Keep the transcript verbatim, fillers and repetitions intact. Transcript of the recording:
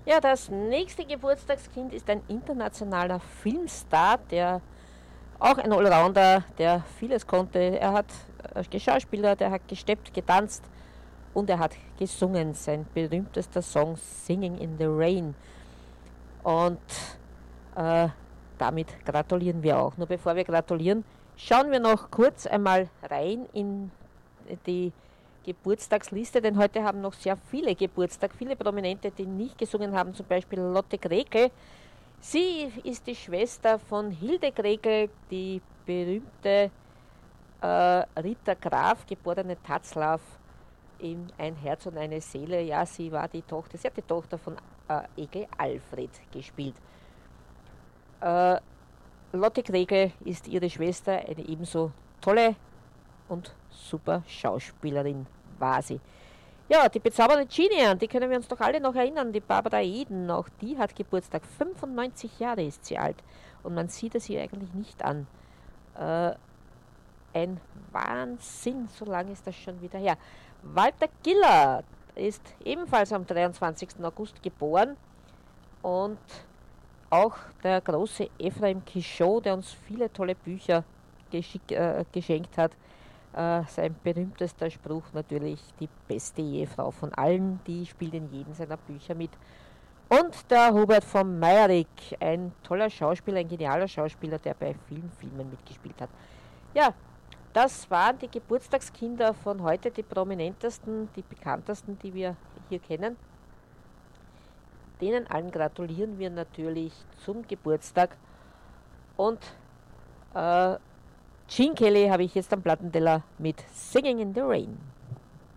Ja, das nächste Geburtstagskind ist ein internationaler Filmstar, der auch ein Allrounder, der vieles konnte. Er hat äh, geschauspielert, er hat gesteppt, getanzt und er hat gesungen. Sein berühmtester Song Singing in the Rain. Und äh, damit gratulieren wir auch. Nur bevor wir gratulieren, schauen wir noch kurz einmal rein in die Geburtstagsliste, denn heute haben noch sehr viele Geburtstag, viele Prominente, die nicht gesungen haben, zum Beispiel Lotte Krekel. Sie ist die Schwester von Hilde Krekel, die berühmte äh, Rita Graf, geborene Tatzlaff, in Ein Herz und eine Seele. Ja, sie war die Tochter, sie hat die Tochter von äh, Egel Alfred gespielt. Äh, Lotte Krekel ist ihre Schwester, eine ebenso tolle und super Schauspielerin war sie. Ja, die bezaubernde Genie, an die können wir uns doch alle noch erinnern, die Barbara Eden, auch die hat Geburtstag, fünfundneunzig Jahre ist sie alt und man sieht es ihr eigentlich nicht an. Äh, ein Wahnsinn, so lange ist das schon wieder her. Walter Giller ist ebenfalls am dreiundzwanzigsten August geboren und auch der große Ephraim Quichot, der uns viele tolle Bücher geschick, äh, geschenkt hat. Äh, sein berühmtester Spruch natürlich, die beste Ehefrau von allen, die spielt in jedem seiner Bücher mit. Und der Hubert von Meyerich, ein toller Schauspieler, ein genialer Schauspieler, der bei vielen Filmen mitgespielt hat. Ja, das waren die Geburtstagskinder von heute, die prominentesten, die bekanntesten, die wir hier kennen. Denen allen gratulieren wir natürlich zum Geburtstag. Und äh, Gene Kelly habe ich jetzt am Plattenteller mit Singing in the Rain.